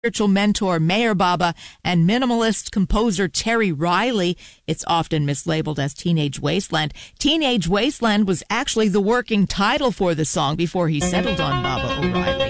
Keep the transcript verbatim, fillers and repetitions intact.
spiritual mentor Meher Baba and minimalist composer Terry Riley. It's often mislabeled as Teenage Wasteland. Teenage Wasteland was actually the working title for the song before he settled on Baba O'Riley.